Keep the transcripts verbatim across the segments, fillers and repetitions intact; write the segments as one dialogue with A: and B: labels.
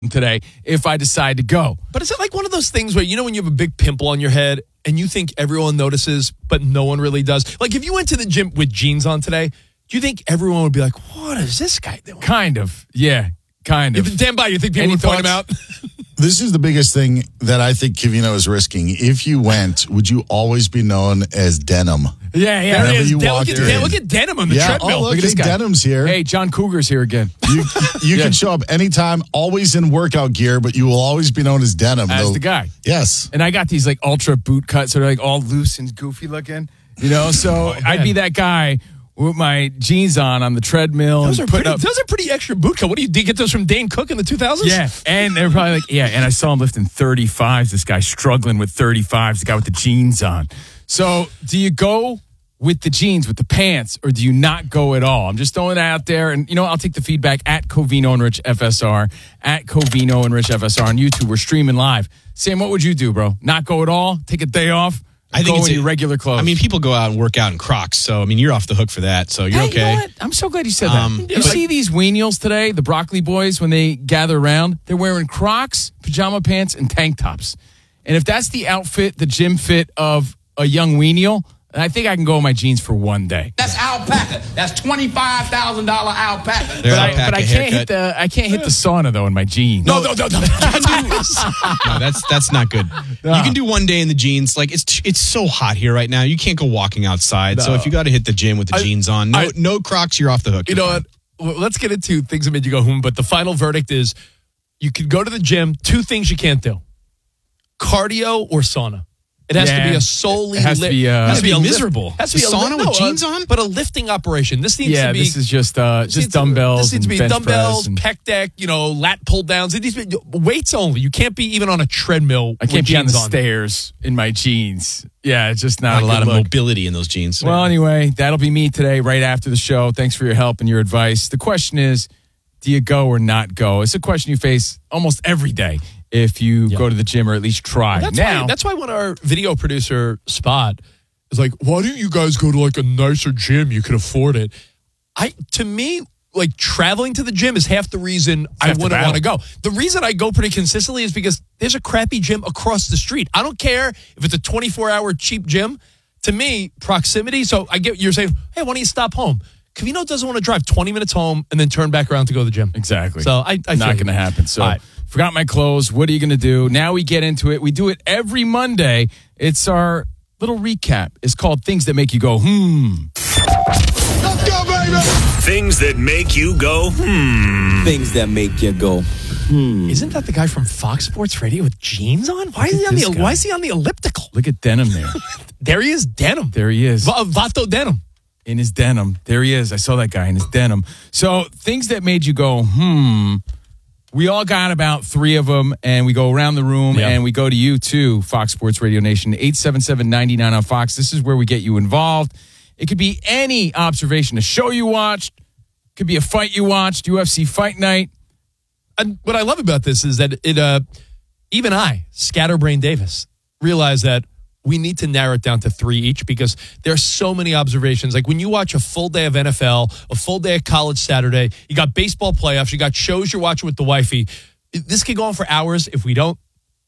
A: today if I decide to go.
B: But is it like one of those things where, you know, when you have a big pimple on your head and you think everyone notices, but no one really does? Like, if you went to the gym with jeans on today, do you think everyone would be like, what is this guy doing?
A: Kind of. Yeah, kind of.
B: If Dan by, you think people
A: Any
B: would point him out?
C: This is the biggest thing that I think Covino is risking. If you went, would you always be known as Denim?
A: Yeah, yeah.
C: Whenever
B: There
C: you
B: look, at,
C: walked
B: Dan,
C: in.
B: look at Denim on the
C: Yeah,
B: treadmill.
C: oh, look,
A: Look at this
C: hey,
A: guy.
C: Denim's here.
A: Hey, John Cougar's here again.
C: You, you
A: Yeah.
C: can show up anytime, always in workout gear, but you will always be known as Denim.
A: As
C: though-
A: the guy.
C: Yes.
A: And I got these like ultra boot cuts that are like all loose and goofy looking, you know? So I'd be that guy with my jeans on on the treadmill.
B: Those
A: and
B: are,
A: putting
B: pretty,
A: up,
B: those are pretty extra boot cut. What do you, did you get those from Dane Cook in the two thousands?
A: Yeah, and they're probably like, yeah, and I saw him lifting thirty-fives, this guy struggling with thirty-fives, the guy with the jeans on. So do you go with the jeans, with the pants, or do you not go at all? I'm just throwing that out there, and you know, I'll take the feedback at Covino and Rich F S R, at Covino and Rich F S R on YouTube. We're streaming live. Sam, what would you do, bro? Not go at all? Take a day off?
D: I think
A: go
D: it's
A: in
D: a-
A: your regular clothes.
D: I mean, people go out and work out in Crocs, so I mean, you're off the hook for that. So you're
A: Hey,
D: okay.
A: You know what? I'm so glad you said that.
D: Um,
A: you
D: but-
A: see these weenials today, the broccoli boys, when they gather around, they're wearing Crocs, pajama pants, and tank tops. And if that's the outfit, the gym fit of a young weenial, I think I can go in my jeans for one day.
E: That's alpaca. That's twenty-five thousand dollars alpaca.
D: Their
A: But I,
D: alpaca
A: but I can't hit
D: haircut.
A: the I can't hit the sauna though in my jeans.
B: No, no, no, no.
D: No, that's that's not good. You can do one day in the jeans. Like it's it's so hot here right now. You can't go walking outside. So if you got to hit the gym with the
B: I-
D: jeans on, no
B: I-
D: no Crocs, you're off the hook.
B: You
D: You're
B: know
D: fine.
B: what? Well, let's get into things that made you go home. But the final verdict is you could go to the gym. Two things you can't do: cardio or sauna. It has
A: Yeah.
B: to be a solely
A: It has to
B: li-
A: be, uh,
B: has
D: That'd be
B: a lift-
D: miserable.
B: Has to be
D: A
B: a
D: sauna
B: li-
D: with
B: no,
D: jeans
B: uh,
D: on?
B: but a lifting operation. This needs
A: Yeah,
B: to be.
A: this is just uh,
B: this
A: just
B: needs to-
A: dumbbells
B: This needs to
A: and
B: be
A: bench
B: dumbbells,
A: press and-
B: pec deck, you know, lat pull downs. It needs to be weights only. You can't be even on a treadmill.
A: I can't
B: with
A: be on the
B: jeans
A: stairs in my jeans. Yeah, it's just not,
D: Not a lot
A: good
D: of
A: look.
D: mobility in those jeans.
A: Well, anyway, that'll be me today, right after the show. Thanks for your help and your advice. The question is, do you go or not go? It's a question you face almost every day if you go to the gym or at least try.
B: That's
A: now,
B: why. That's why when our video producer Spot is like, "Why don't you guys go to like a nicer gym? You could afford it." I to me, like traveling to the gym is half the reason I
A: half the
B: wouldn't want to
A: battle.
B: go. The reason I go pretty consistently is because there's a crappy gym across the street. I don't care if it's a twenty-four hour cheap gym. To me, proximity. So I get you're saying, "Hey, why don't you stop home?" Covino doesn't want to drive twenty minutes home and then turn back around to go to the gym.
A: exactly.
B: So I, I
A: not
B: feel
A: going to
B: you.
A: happen. So,
B: All right.
A: forgot my clothes. What are you going to do? Now we get into it. We do it every Monday. It's our little recap. It's called Things That Make You Go, hmm.
C: Let's go, baby!
F: Things that make you go, hmm.
G: Things that make you go.
B: Isn't that the guy from Fox Sports Radio with jeans on? Why is he
A: at
B: on
A: this
B: the
A: guy.
B: Why is he on the elliptical?
A: Look at denim there.
B: There he is, denim.
A: There he is.
B: Va- Vato denim.
A: In his denim. There he is. I saw that guy in his denim. So, things that made you go, hmm. We all got about three of them, and we go around the room,
B: Yeah.
A: and we go to you too, Fox Sports Radio Nation, eight seven seven, nine nine on Fox. This is where we get you involved. It could be any observation, a show you watched, could be a fight you watched, U F C Fight Night.
B: And what I love about this is that it, uh, even I, Scatterbrain Davis, realize that we need to narrow it down to three each because there are so many observations. Like when you watch a full day of N F L, a full day of college Saturday, you got baseball playoffs, you got shows you're watching with the wifey. This could go on for hours if we don't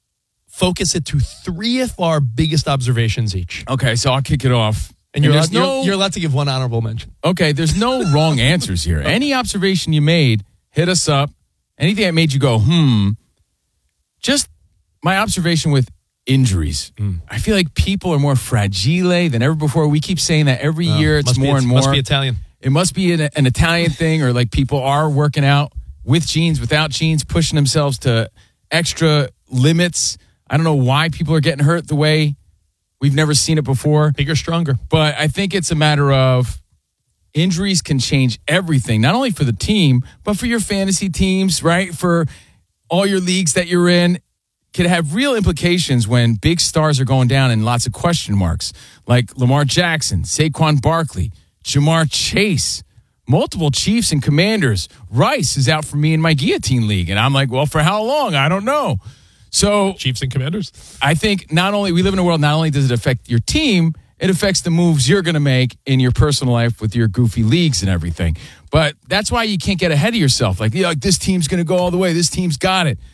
B: focus it to three of our biggest observations each.
A: Okay, so I'll kick it off.
B: And you're,
A: there's
B: allowed,
A: no,
B: you're, you're allowed to give one honorable mention.
A: okay, there's no wrong answers here. Any observation you made, hit us up. Anything that made you go, hmm. Just my observation with injuries.
B: Mm.
A: I feel like people are more fragile than ever before. We keep saying that every year. It's
B: Must be-
A: more and more.
B: Must be Italian.
A: It must be an, an Italian thing, or like people are working out with jeans, without jeans, pushing themselves to extra limits. I don't know why people are getting hurt the way we've never seen it before.
B: Bigger, stronger.
A: But I think it's a matter of injuries can change everything, not only for the team, but for your fantasy teams, right? For all your leagues that you're in. Could have real implications when big stars are going down and lots of question marks, like Lamar Jackson, Saquon Barkley, Jamar Chase, multiple Chiefs and Commanders. Rice is out for me in my guillotine league. And I'm like, well, for how long? I don't know. So
B: Chiefs and Commanders.
A: I think not only we live in a world, not only does it affect your team it affects the moves you're going to make in your personal life with your goofy leagues and everything. But that's why you can't get ahead of yourself. Like, yeah, like this team's going to go all the way. This team's got it.